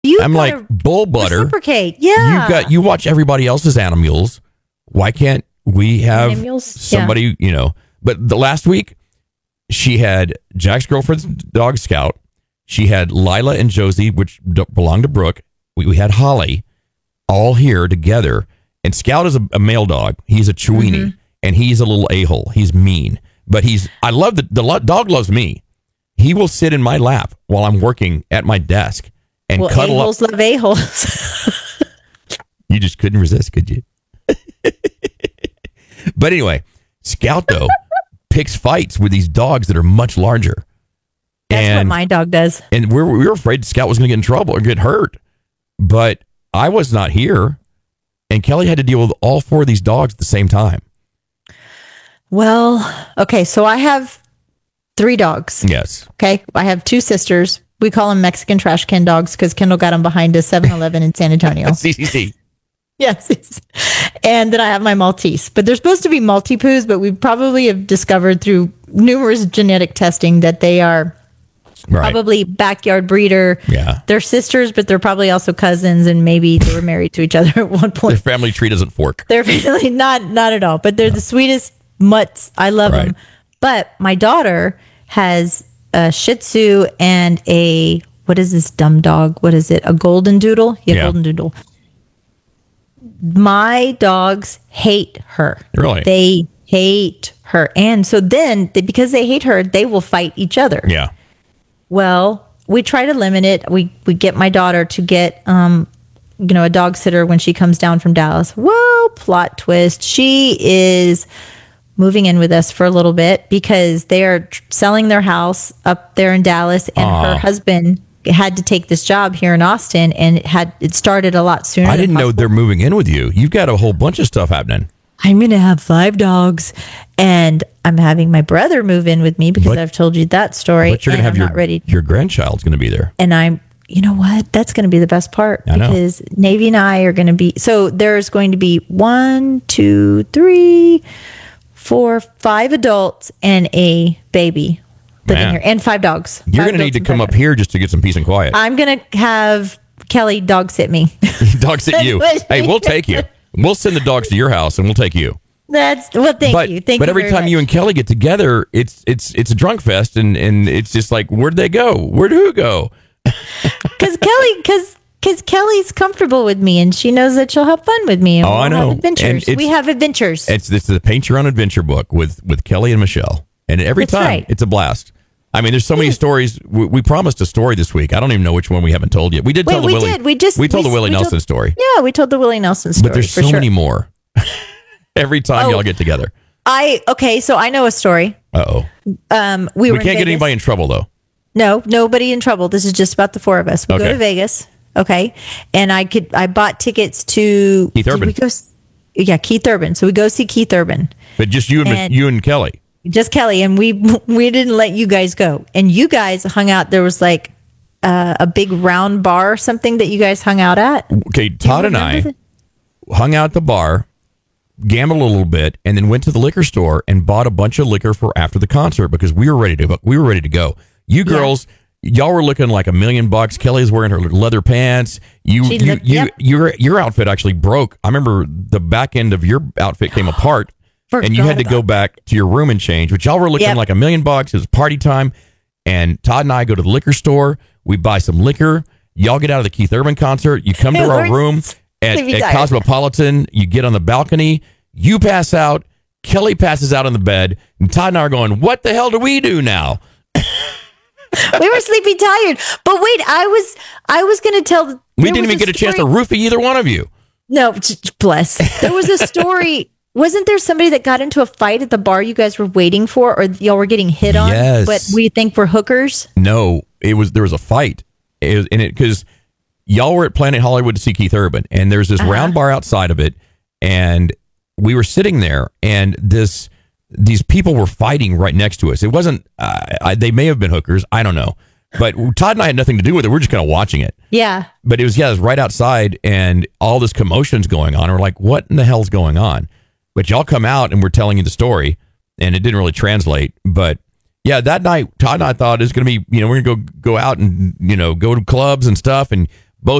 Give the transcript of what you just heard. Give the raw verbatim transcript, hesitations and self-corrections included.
You I'm like, bull butter. Reciprocate. Yeah. You got you watch everybody else's animals. Why can't we have Animals? somebody, Yeah. you know? But the last week, she had Jack's girlfriend's dog, Scout. She had Lila and Josie, which d- belong to Brooke. We, we had Holly, all here together. And Scout is a, a male dog. He's a Chiweenie, mm-hmm. and he's a little a-hole. He's mean. But he's, I love the, the lo- dog loves me. He will sit in my lap while I'm working at my desk and well, cuddle a-holes up. love a-holes. You just couldn't resist, could you? But anyway, Scout, though, picks fights with these dogs that are much larger. That's and, what my dog does. And we're, we were afraid Scout was going to get in trouble or get hurt. But I was not here. And Kelly had to deal with all four of these dogs at the same time. Well, okay, so I have three dogs. Yes. Okay, I have two sisters. We call them Mexican trash can dogs because Kendall got them behind a seven eleven in San Antonio. C C C. Yes. And then I have my Maltese. But they're supposed to be Maltipoos, but we probably have discovered through numerous genetic testing that they are right. probably backyard breeder. Yeah. They're sisters, but they're probably also cousins, and maybe they were married to each other at one point. Their family tree doesn't fork. They're really not, not at all, but they're no. the sweetest mutts. I love right. them. But my daughter has a Shih Tzu and a, what is this dumb dog? What is it? A golden doodle? Yeah, yeah. golden doodle. My dogs hate her. Really? They hate her. And so then, they, because they hate her, they will fight each other. Yeah. Well, we try to limit it. We we get my daughter to get, um, you know, a dog sitter when she comes down from Dallas. Well, plot twist. She is moving in with us for a little bit because they are tr- selling their house up there in Dallas, and Aww. her husband had to take this job here in Austin, and it had it started a lot sooner. I didn't know they're moving in with you. You've got a whole bunch of stuff happening. I'm going to have five dogs, and I'm having my brother move in with me because but, I've told you that story. But you're going to have I'm your, not ready. your grandchild's going to be there. And I'm, you know what? That's going to be the best part I because know. Navy and I are going to be, so there's going to be one, two, three, four, five adults and a baby living Man. here, and five dogs. You're going to need to come up here just to get some peace and quiet. I'm going to have Kelly dog sit me. Dog sit you. Hey, we'll take you. We'll send the dogs to your house and we'll take you. That's well, thank but, you. Thank but you every very time much. you and Kelly get together, it's it's it's a drunk fest, and, and it's just like, where'd they go? Where'd who go? Because Kelly, because because Kelly's comfortable with me, and she knows that she'll have fun with me. And oh, we'll I know. Have adventures. We have adventures. It's this is a Paint Your Own Adventure book with with Kelly and Michelle, and every That's time right. it's a blast. I mean, there's so many stories. We, we promised a story this week. I don't even know which one we haven't told yet. We did Wait, tell the we Willie. did. We just we told we, the Willie we Nelson told, story. Yeah, we told the Willie Nelson story. But there's so for sure. many more. Every time oh, y'all get together. I okay. So I know a story. Uh oh. Um, we we were can't in get anybody in trouble though. No, nobody in trouble. This is just about the four of us. We okay. go to Vegas. Okay, and I could I bought tickets to Keith Urban. We go, yeah, Keith Urban. So we go see Keith Urban. But just you and, and you and Kelly. Just Kelly, and we we didn't let you guys go, and you guys hung out. There was like uh, a big round bar or something that you guys hung out at. Okay, Todd and I the- hung out at the bar, gambled a little bit, and then went to the liquor store and bought a bunch of liquor for after the concert because we were ready to we were ready to go. You girls, yeah. y'all were looking like a million bucks. Kelly's wearing her leather pants. You she you looked, you yep. your your outfit actually broke. I remember the back end of your outfit came apart. Forgot and you had to go that. back to your room and change, but y'all were looking yep. like a million bucks. It was party time. And Todd and I go to the liquor store. We buy some liquor. Y'all get out of the Keith Urban concert. You come to our room at, at Cosmopolitan. You get on the balcony. You pass out. Kelly passes out on the bed. And Todd and I are going, what the hell do we do now? We were sleepy tired. But wait, I was I was going to tell. We didn't even get a chance to roofie either one of you. No, bless. There was a story. Wasn't there somebody that got into a fight at the bar you guys were waiting for, or y'all were getting hit on? Yes. But we think we're hookers? No, it was there was a fight. It was, and it because y'all were at Planet Hollywood to see Keith Urban, and there's this uh-huh. round bar outside of it, and we were sitting there, and this these people were fighting right next to us. It wasn't uh, I, they may have been hookers, I don't know, but Todd and I had nothing to do with it. We're just kind of watching it. Yeah. But it was yeah, it was right outside, and all this commotion's going on. And we're like, what in the hell's going on? But y'all come out and we're telling you the story, and it didn't really translate. But yeah, that night, Todd and I thought it was going to be, you know, we're going to go go out and, you know, go to clubs and stuff. And